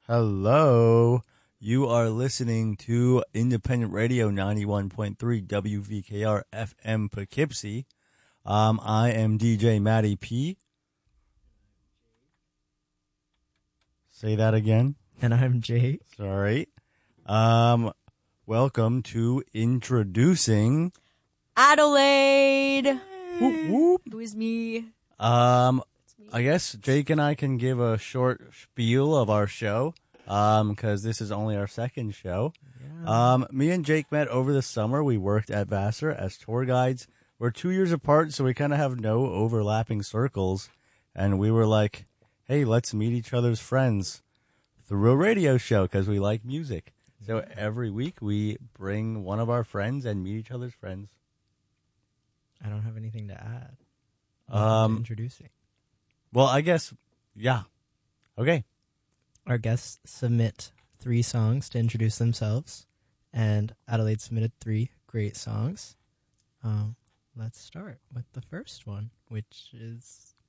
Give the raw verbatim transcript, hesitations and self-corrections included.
Hello. You are listening to Independent Radio ninety-one point three W V K R F M Poughkeepsie. Um, I am D J Matty P. Say that again. And I'm Jake. Sorry. Um, welcome to Introducing Adelaide. Whoop, whoop. Who is me? Um, I guess Jake and I can give a short spiel of our show, um, because this is only our second show. Yeah. Um, me and Jake met over the summer. We worked at Vassar as tour guides. We're two years apart, so we kind of have no overlapping circles. And we were like, hey, let's meet each other's friends through a radio show because we like music. So every week we bring one of our friends and meet each other's friends. I don't have anything to add. Um, introducing. Well, I guess, yeah. Okay. Our guests submit three songs to introduce themselves, and Adelaide submitted three great songs. Um, let's start with the first one, which is